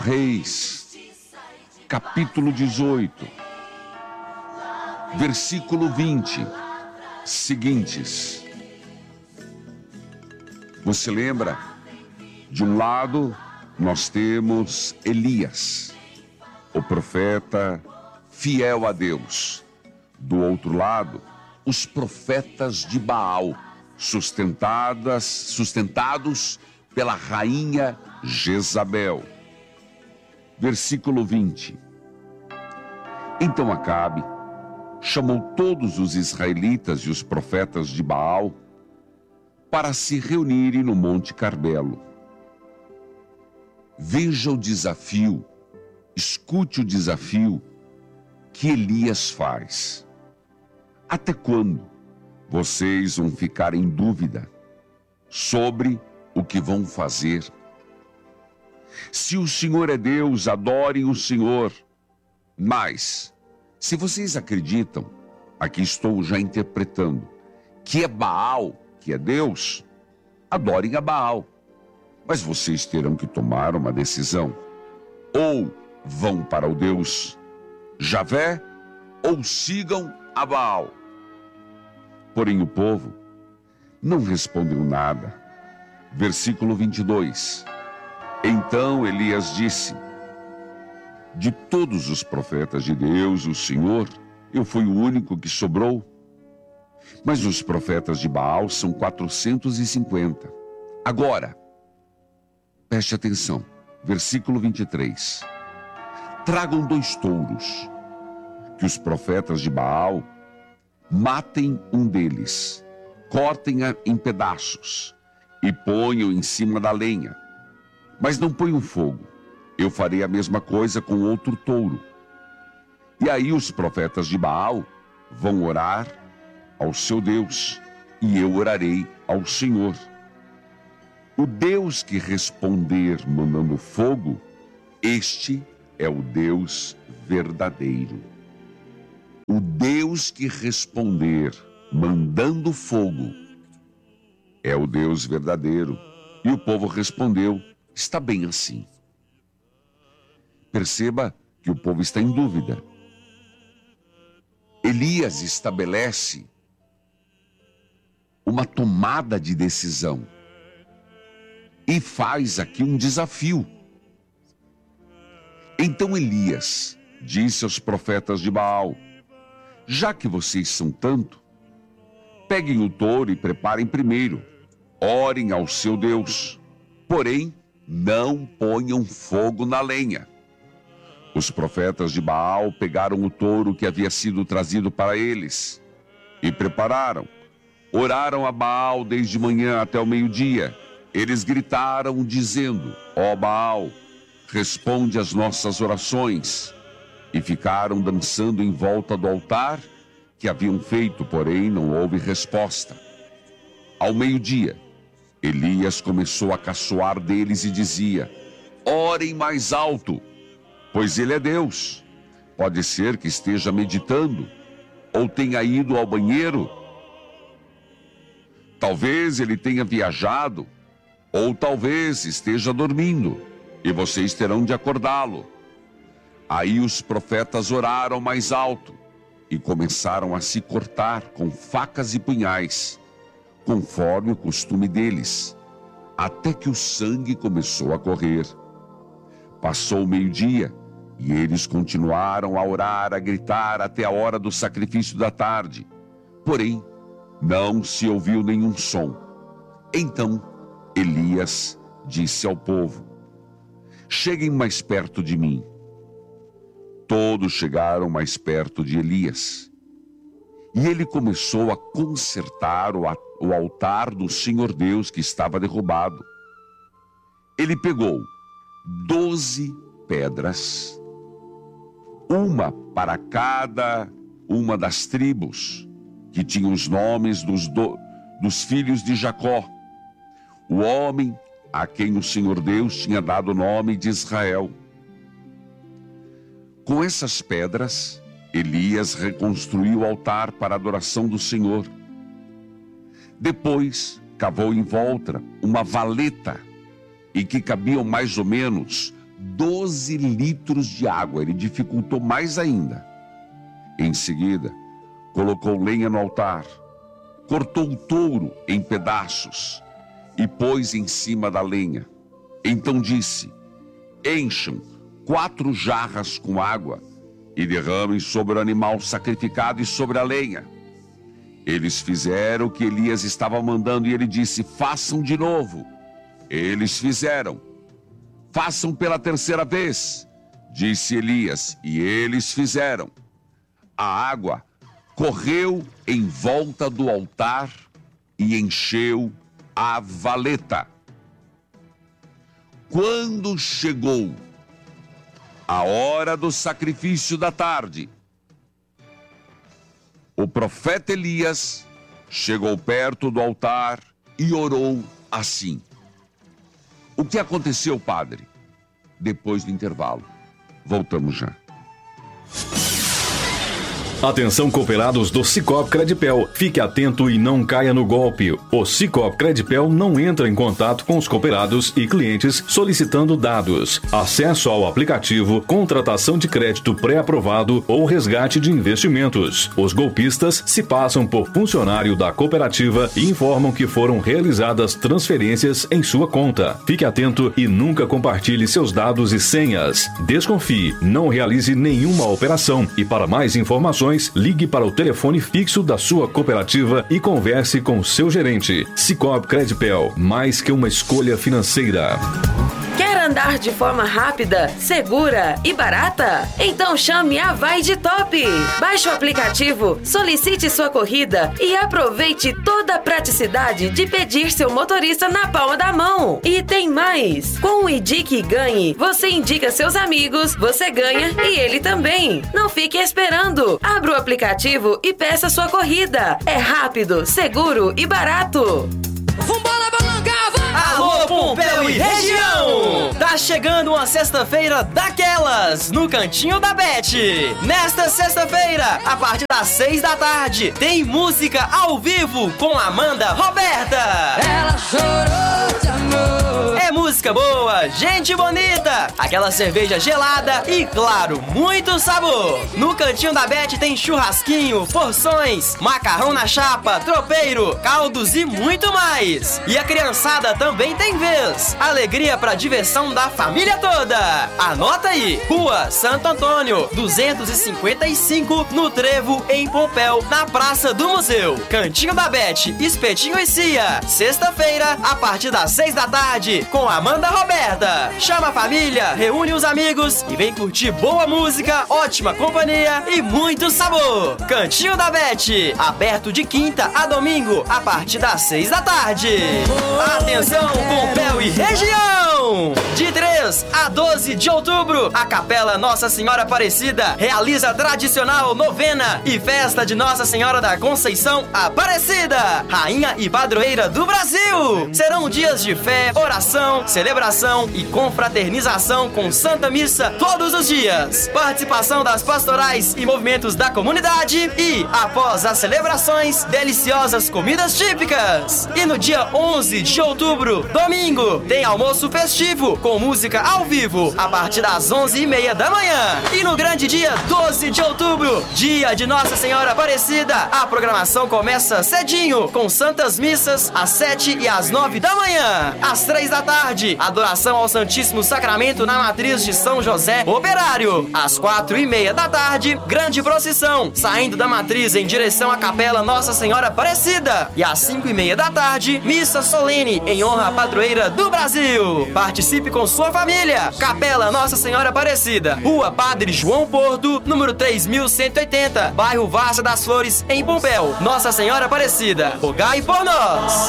Reis, capítulo 18, versículo 20, seguintes. Você lembra? De um lado, nós temos Elias, o profeta fiel a Deus. Do outro lado, os profetas de Baal, sustentados pela rainha Jezabel. Versículo 20. Então Acabe chamou todos os israelitas e os profetas de Baal para se reunirem no Monte Carmelo. Veja o desafio, escute o desafio que Elias faz. Até quando vocês vão ficar em dúvida sobre o que vão fazer? Se o Senhor é Deus, adorem o Senhor. Mas, se vocês acreditam, aqui estou já interpretando, que é Baal, que é Deus, adorem a Baal. Mas vocês terão que tomar uma decisão. Ou vão para o Deus Javé, ou sigam a Baal. Porém o povo não respondeu nada. Versículo 22. Então Elias disse: de todos os profetas de Deus, o Senhor, eu fui o único que sobrou. Mas os profetas de Baal são 450. Agora, preste atenção, versículo 23. Tragam 2 touros, que os profetas de Baal matem um deles, cortem-a em pedaços e ponham em cima da lenha. Mas não ponham fogo. Eu farei a mesma coisa com outro touro. E aí os profetas de Baal vão orar ao seu Deus, e eu orarei ao Senhor. O Deus que responder mandando fogo, este é o Deus verdadeiro. O Deus que responder mandando fogo é o Deus verdadeiro. E o povo respondeu: está bem assim. Perceba que o povo está em dúvida. Elias estabelece uma tomada de decisão e faz aqui um desafio. Então Elias disse aos profetas de Baal: já que vocês são tanto, peguem o touro e preparem primeiro, orem ao seu Deus, porém não ponham fogo na lenha. Os profetas de Baal pegaram o touro que havia sido trazido para eles e prepararam. Oraram a Baal desde manhã até o meio-dia. Eles gritaram dizendo: ó Baal, responde às nossas orações. E ficaram dançando em volta do altar que haviam feito, porém não houve resposta. Ao meio-dia, Elias começou a caçoar deles e dizia: orem mais alto, pois ele é Deus. Pode ser que esteja meditando ou tenha ido ao banheiro. Talvez ele tenha viajado ou talvez esteja dormindo e vocês terão de acordá-lo. Aí os profetas oraram mais alto e começaram a se cortar com facas e punhais, conforme o costume deles, até que o sangue começou a correr. Passou o meio-dia e eles continuaram a orar, a gritar até a hora do sacrifício da tarde. Porém, não se ouviu nenhum som. Então, Elias disse ao povo: cheguem mais perto de mim. Todos chegaram mais perto de Elias. E ele começou a consertar o altar do Senhor Deus que estava derrubado. Ele pegou 12 pedras, uma para cada uma das tribos, que tinham os nomes dos filhos de Jacó, o homem a quem o Senhor Deus tinha dado o nome de Israel. Com essas pedras, Elias reconstruiu o altar para a adoração do Senhor. Depois, cavou em volta uma valeta em que cabiam mais ou menos 12 litros de água. Ele dificultou mais ainda. Em seguida, colocou lenha no altar, cortou o touro em pedaços e pôs em cima da lenha. Então disse: encham 4 jarras com água e derramem sobre o animal sacrificado e sobre a lenha. Eles fizeram o que Elias estava mandando e ele disse: façam de novo. Eles fizeram. Façam pela 3ª vez, disse Elias, e eles fizeram. A água correu em volta do altar e encheu a valeta. Quando chegou a hora do sacrifício da tarde, o profeta Elias chegou perto do altar e orou assim. O que aconteceu, padre? Depois do intervalo. Voltamos já. Atenção, cooperados do Sicoob Credipel. Fique atento e não caia no golpe. O Sicoob Credipel não entra em contato com os cooperados e clientes solicitando dados, acesso ao aplicativo, contratação de crédito pré-aprovado ou resgate de investimentos. Os golpistas se passam por funcionário da cooperativa e informam que foram realizadas transferências em sua conta. Fique atento e nunca compartilhe seus dados e senhas. Desconfie, não realize nenhuma operação e para mais informações, ligue para o telefone fixo da sua cooperativa e converse com seu gerente. Sicoob Credipel, mais que uma escolha financeira. Quer andar de forma rápida, segura e barata? Então chame a Vai de Top! Baixe o aplicativo, solicite sua corrida e aproveite toda a praticidade de pedir seu motorista na palma da mão. E tem mais! Com o Indique e Ganhe, você indica seus amigos, você ganha e ele também. Não fique esperando! Abra o aplicativo e peça sua corrida. É rápido, seguro e barato. Vambora, Balangava! Alô, Pompéu e região! Tá chegando uma sexta-feira daquelas, no Cantinho da Beth. Nesta sexta-feira, a partir das 6 da tarde, tem música ao vivo com Amanda Roberta. Ela chorou de amor. É música boa, gente bonita, aquela cerveja gelada e, claro, muito sabor. No Cantinho da Beth tem churrasquinho, porções, macarrão na chapa, tropeiro, caldos e muito mais. E a criançada também tem vez. Alegria pra diversão da família toda. Anota aí, Rua Santo Antônio, 255, no Trevo, em Pompéu, na Praça do Museu. Cantinho da Beth, espetinho e cia. Sexta-feira, a partir das 6 da tarde, com Amanda Roberta. Chama a família, reúne os amigos e vem curtir boa música, ótima companhia e muito sabor. Cantinho da Beth, aberto de quinta a domingo, a partir das 6 da tarde. Atenção, Pompéu e região! De 3 a 12 de outubro, a Capela Nossa Senhora Aparecida realiza a tradicional novena e festa de Nossa Senhora da Conceição Aparecida, rainha e padroeira do Brasil. Serão dias de fé, oração, celebração e confraternização com Santa Missa todos os dias. Participação das pastorais e movimentos da comunidade e, após as celebrações, deliciosas comidas típicas. E no dia 11 de outubro, domingo, tem almoço festivo com música ao vivo a partir das 11h30 da manhã. E no grande dia 12 de outubro, dia de Nossa Senhora Aparecida, a programação começa cedinho com santas missas às 7 e às 9 da manhã. Às 3 da tarde, adoração ao Santíssimo Sacramento na matriz de São José Operário. Às 4h30 da tarde, grande procissão saindo da matriz em direção à Capela Nossa Senhora Aparecida. E às 5h30 da tarde, missa solene em honra à padroeira do Brasil. Participe com sua família. Capela Nossa Senhora Aparecida, Rua Padre João Porto, número 3180, bairro Várzea das Flores, em Pompéu. Nossa Senhora Aparecida, rogai por nós.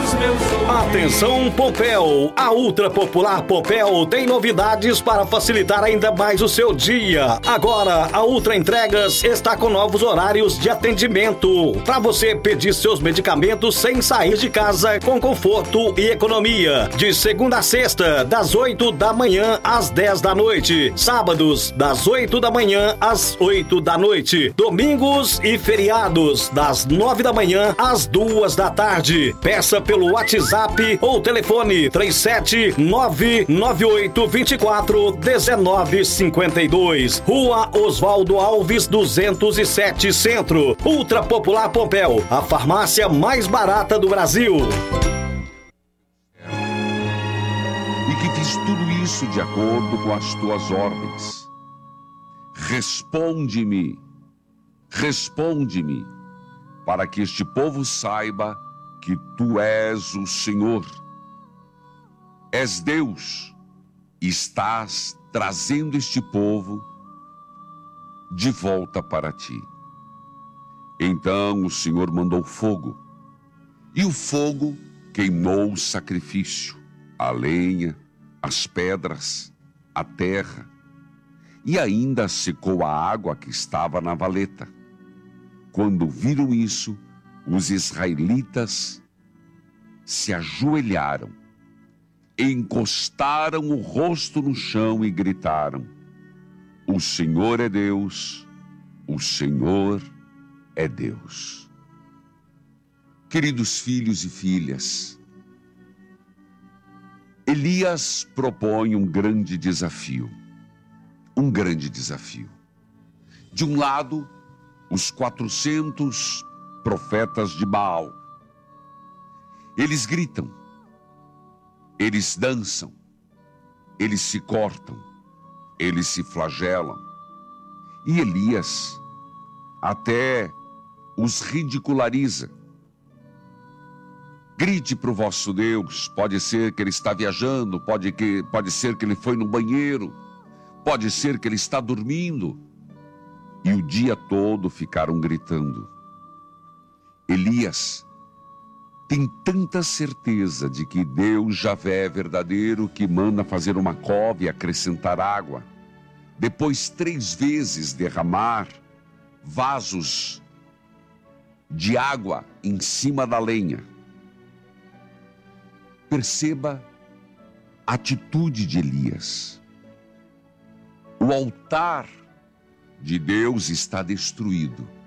Atenção, Pompéu! A ultra popular Pompéu tem novidades para facilitar ainda mais o seu dia. Agora, a Ultra Entregas está com novos horários de atendimento para você pedir seus medicamentos sem sair de casa, com conforto e economia. De segunda a sexta, Sexta, das 8 da manhã às 10 da noite. Sábados, das 8 da manhã às 8 da noite. Domingos e feriados, das 9 da manhã às 2 da tarde. Peça pelo WhatsApp ou telefone 37988241952. Rua Oswaldo Alves 207 Centro. Ultra Popular Pompéu, a farmácia mais barata do Brasil. E que fiz tudo isso de acordo com as tuas ordens. Responde-me, para que este povo saiba que tu és o Senhor. És Deus, e estás trazendo este povo de volta para ti. Então o Senhor mandou fogo, e o fogo queimou o sacrifício, a lenha, as pedras, a terra, e ainda secou a água que estava na valeta. Quando viram isso, os israelitas se ajoelharam, encostaram o rosto no chão e gritaram: o Senhor é Deus, o Senhor é Deus. Queridos filhos e filhas, Elias propõe um grande desafio. De um lado, os 400 profetas de Baal. Eles gritam, eles dançam, eles se cortam, eles se flagelam. E Elias até os ridiculariza. Grite para o vosso Deus, pode ser que ele está viajando, pode ser que ele foi no banheiro, pode ser que ele está dormindo. E o dia todo ficaram gritando. Elias tem tanta certeza de que Deus Javé é verdadeiro que manda fazer uma cova e acrescentar água. Depois 3 vezes derramar vasos de água em cima da lenha. Perceba a atitude de Elias. O altar de Deus está destruído.